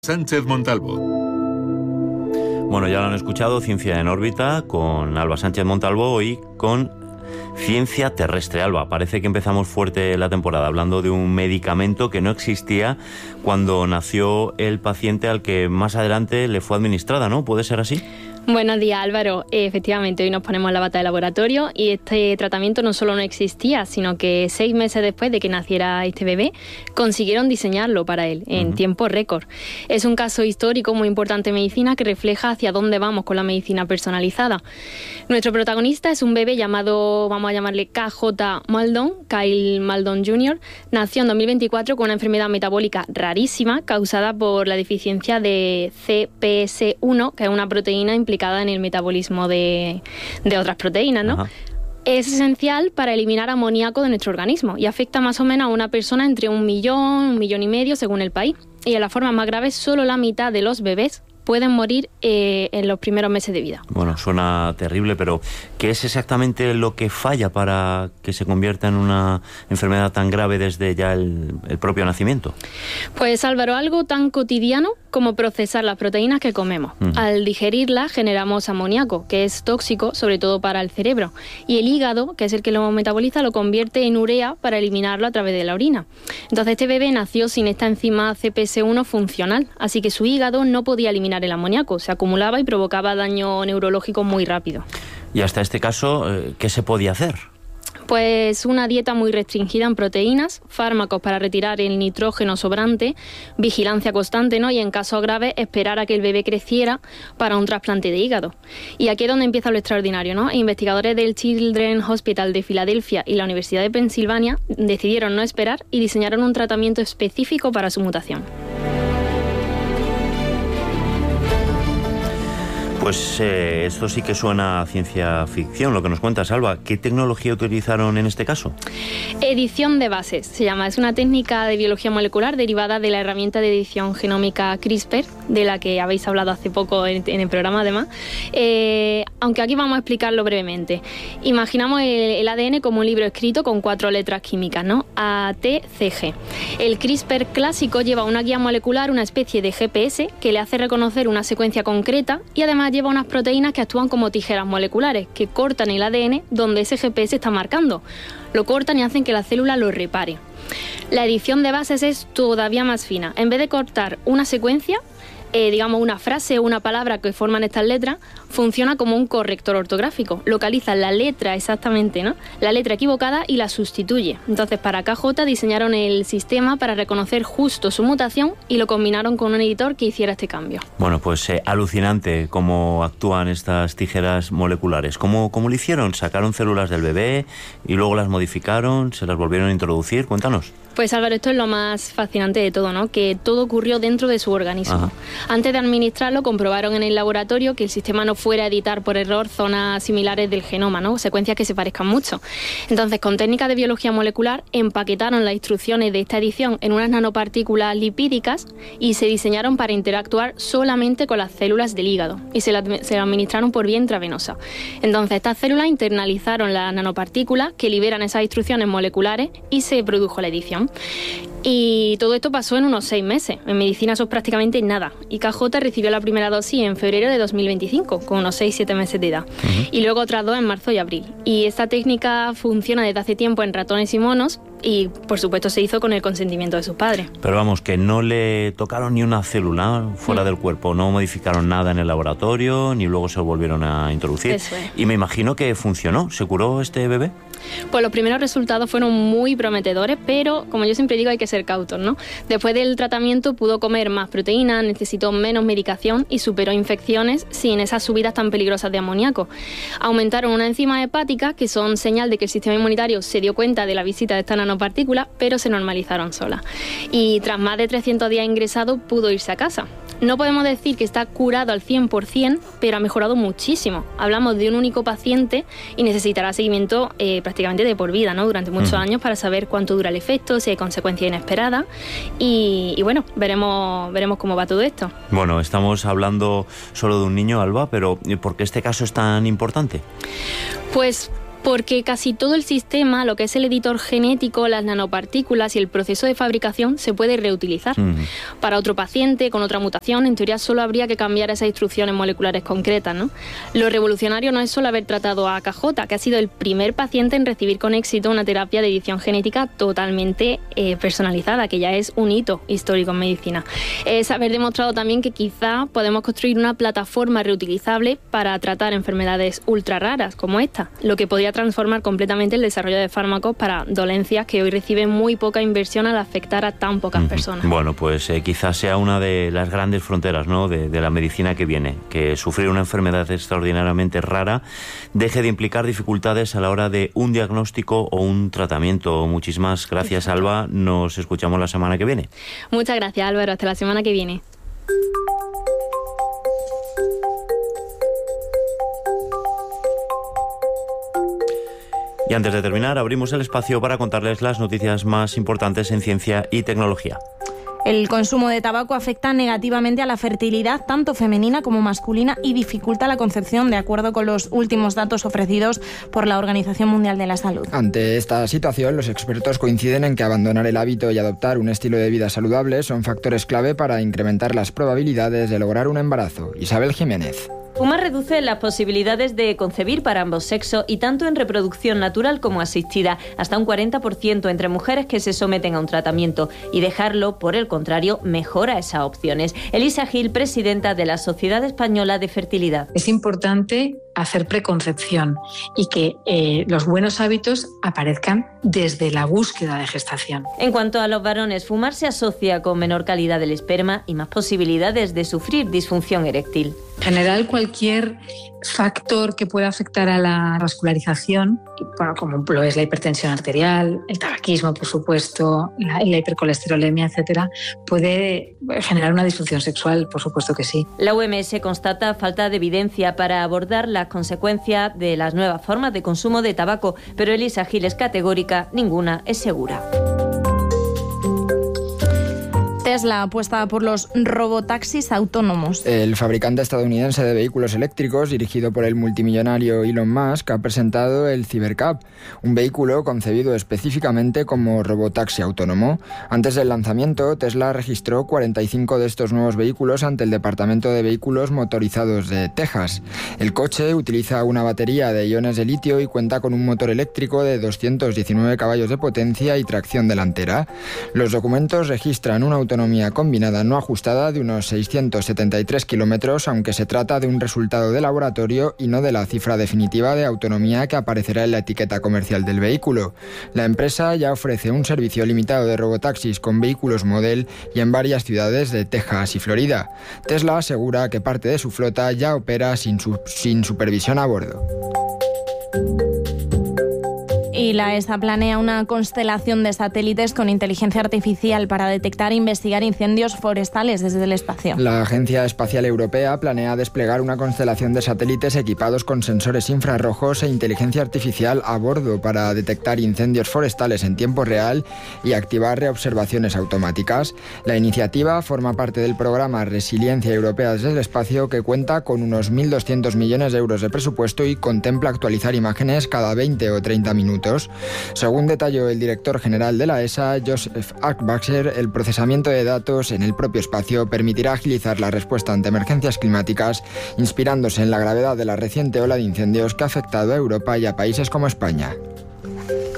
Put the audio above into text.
Sánchez Montalvo. Bueno, ya lo han escuchado, Ciencia en órbita con Alba Sánchez Montalvo, hoy con Ciencia terrestre. Alba, parece que empezamos fuerte la temporada hablando de un medicamento que no existía cuando nació el paciente al que más adelante le fue administrada, ¿no? ¿Puede ser así? Buenos días, Álvaro. Efectivamente, hoy nos ponemos la bata de laboratorio y este tratamiento no solo no existía, sino que 6 meses después de que naciera este bebé, consiguieron diseñarlo para él en tiempo récord. Es un caso histórico muy importante en medicina que refleja hacia dónde vamos con la medicina personalizada. Nuestro protagonista es un bebé llamado, vamos a llamarle KJ Maldon, Kyle Maldon Jr., nació en 2024 con una enfermedad metabólica rarísima causada por la deficiencia de CPS1, que es una proteína implicada en el metabolismo de otras proteínas, ¿no? Ajá. Es esencial para eliminar amoníaco de nuestro organismo y afecta más o menos a una persona entre 1 millón, 1,5 millones según el país. Y en las formas más graves, solo la mitad de los bebés pueden morir en los primeros meses de vida. Bueno, suena terrible, pero ¿qué es exactamente lo que falla para que se convierta en una enfermedad tan grave desde ya el propio nacimiento? Pues Álvaro, algo tan cotidiano como procesar las proteínas que comemos. Al digerirlas generamos amoníaco, que es tóxico, sobre todo para el cerebro. Y el hígado, que es el que lo metaboliza, lo convierte en urea para eliminarlo a través de la orina. Entonces este bebé nació sin esta enzima CPS1 funcional, así que su hígado no podía eliminar el amoníaco, se acumulaba y provocaba daño neurológico muy rápido. Y hasta este caso, ¿qué se podía hacer? Pues una dieta muy restringida en proteínas, fármacos para retirar el nitrógeno sobrante, vigilancia constante, ¿no? Y en casos graves esperar a que el bebé creciera para un trasplante de hígado. Y aquí es donde empieza lo extraordinario, ¿no? Investigadores del Children's Hospital de Filadelfia y la Universidad de Pensilvania decidieron no esperar y diseñaron un tratamiento específico para su mutación. Pues esto sí que suena a ciencia ficción, lo que nos cuentas, Alba. ¿Qué tecnología utilizaron en este caso? Edición de bases, se llama. Es una técnica de biología molecular derivada de la herramienta de edición genómica CRISPR, de la que habéis hablado hace poco en el programa, además. Aunque aquí vamos a explicarlo brevemente. Imaginamos el ADN como un libro escrito con 4 letras químicas, ¿no? A, T, C, G. El CRISPR clásico lleva una guía molecular, una especie de GPS, que le hace reconocer una secuencia concreta y además lleva unas proteínas que actúan como tijeras moleculares, que cortan el ADN donde ese GPS está marcando. Lo cortan y hacen que la célula lo repare. La edición de bases es todavía más fina. En vez de cortar una secuencia, digamos una frase o una palabra que forman estas letras, funciona como un corrector ortográfico. Localiza la letra exactamente, ¿no? La letra equivocada y la sustituye. Entonces, para KJ diseñaron el sistema para reconocer justo su mutación y lo combinaron con un editor que hiciera este cambio. Bueno, pues alucinante cómo actúan estas tijeras moleculares. ¿Cómo lo hicieron? ¿Sacaron células del bebé y luego las modificaron? ¿Se las volvieron a introducir? Cuéntanos. Pues Álvaro, esto es lo más fascinante de todo, ¿no? Que todo ocurrió dentro de su organismo. Ajá. Antes de administrarlo, comprobaron en el laboratorio que el sistema no fuera a editar por error zonas similares del genoma, ¿no? Secuencias que se parezcan mucho. Entonces, con técnicas de biología molecular, empaquetaron las instrucciones de esta edición en unas nanopartículas lipídicas y se diseñaron para interactuar solamente con las células del hígado y se las administraron por vía intravenosa. Entonces, estas células internalizaron las nanopartículas que liberan esas instrucciones moleculares y se produjo la edición. Y todo esto pasó en unos 6 meses. En medicina eso es prácticamente nada. Y KJ recibió la primera dosis en febrero de 2025, con unos 6-7 meses de edad. Y luego otras 2 en marzo y abril. Y esta técnica funciona desde hace tiempo en ratones y monos y, por supuesto, se hizo con el consentimiento de sus padres. Pero vamos, que no le tocaron ni una célula fuera del cuerpo, no modificaron nada en el laboratorio, ni luego se volvieron a introducir. Eso es. Y me imagino que funcionó. ¿Se curó este bebé? Pues los primeros resultados fueron muy prometedores, pero, como yo siempre digo, hay que ser cautos, ¿no? Después del tratamiento pudo comer más proteínas, necesitó menos medicación y superó infecciones sin esas subidas tan peligrosas de amoníaco. Aumentaron unas enzimas hepáticas que son señal de que el sistema inmunitario se dio cuenta de la visita de esta nanopartícula, pero se normalizaron solas. Y tras más de 300 días ingresado, pudo irse a casa. No podemos decir que está curado al 100%, pero ha mejorado muchísimo. Hablamos de un único paciente y necesitará seguimiento prácticamente de por vida, ¿no? Durante muchos años para saber cuánto dura el efecto, si hay consecuencias inesperadas. Y bueno, veremos cómo va todo esto. Bueno, estamos hablando solo de un niño, Alba, pero ¿por qué este caso es tan importante? Pues Porque casi todo el sistema, lo que es el editor genético, las nanopartículas y el proceso de fabricación se puede reutilizar. Para otro paciente con otra mutación, en teoría solo habría que cambiar esas instrucciones moleculares concretas, ¿no? Lo revolucionario no es solo haber tratado a AKJ, que ha sido el primer paciente en recibir con éxito una terapia de edición genética totalmente personalizada, que ya es un hito histórico en medicina. Es haber demostrado también que quizá podemos construir una plataforma reutilizable para tratar enfermedades ultra raras como esta, lo que podría transformar completamente el desarrollo de fármacos para dolencias que hoy reciben muy poca inversión al afectar a tan pocas personas. Bueno, pues quizás sea una de las grandes fronteras, ¿no?, de la medicina que viene, que sufrir una enfermedad extraordinariamente rara deje de implicar dificultades a la hora de un diagnóstico o un tratamiento. Muchísimas gracias, Alba. Nos escuchamos la semana que viene. Muchas gracias, Álvaro. Hasta la semana que viene. Y antes de terminar, abrimos el espacio para contarles las noticias más importantes en ciencia y tecnología. El consumo de tabaco afecta negativamente a la fertilidad, tanto femenina como masculina, y dificulta la concepción, de acuerdo con los últimos datos ofrecidos por la Organización Mundial de la Salud. Ante esta situación, los expertos coinciden en que abandonar el hábito y adoptar un estilo de vida saludable son factores clave para incrementar las probabilidades de lograr un embarazo. Isabel Jiménez. Fumar reduce las posibilidades de concebir para ambos sexos, y tanto en reproducción natural como asistida, hasta un 40% entre mujeres que se someten a un tratamiento, y dejarlo, por el contrario, mejora esas opciones. Elisa Gil, presidenta de la Sociedad Española de Fertilidad. Es importante hacer preconcepción y que los buenos hábitos aparezcan desde la búsqueda de gestación. En cuanto a los varones, fumar se asocia con menor calidad del esperma y más posibilidades de sufrir disfunción eréctil. En general, cualquier factor que pueda afectar a la vascularización, bueno, como lo es la hipertensión arterial, el tabaquismo, por supuesto, la hipercolesterolemia, etcétera, puede generar una disfunción sexual, por supuesto que sí. La OMS constata falta de evidencia para abordar las consecuencias de las nuevas formas de consumo de tabaco, pero Elisa Gil es categórica: ninguna es segura. Tesla apuesta por los robotaxis autónomos. El fabricante estadounidense de vehículos eléctricos, dirigido por el multimillonario Elon Musk, ha presentado el Cybercab, un vehículo concebido específicamente como robotaxi autónomo. Antes del lanzamiento, Tesla registró 45 de estos nuevos vehículos ante el Departamento de Vehículos Motorizados de Texas. El coche utiliza una batería de iones de litio y cuenta con un motor eléctrico de 219 caballos de potencia y tracción delantera. Los documentos registran una autonomía combinada no ajustada de unos 673 kilómetros, aunque se trata de un resultado de laboratorio y no de la cifra definitiva de autonomía que aparecerá en la etiqueta comercial del vehículo. La empresa ya ofrece un servicio limitado de robotaxis con vehículos Model y en varias ciudades de Texas y Florida. Tesla asegura que parte de su flota ya opera sin supervisión a bordo. Y la ESA planea una constelación de satélites con inteligencia artificial para detectar e investigar incendios forestales desde el espacio. La Agencia Espacial Europea planea desplegar una constelación de satélites equipados con sensores infrarrojos e inteligencia artificial a bordo para detectar incendios forestales en tiempo real y activar reobservaciones automáticas. La iniciativa forma parte del programa Resiliencia Europea desde el Espacio, que cuenta con unos 1.200 millones de euros de presupuesto y contempla actualizar imágenes cada 20 o 30 minutos. Según detalló el director general de la ESA, Joseph Ackbacher, el procesamiento de datos en el propio espacio permitirá agilizar la respuesta ante emergencias climáticas, inspirándose en la gravedad de la reciente ola de incendios que ha afectado a Europa y a países como España.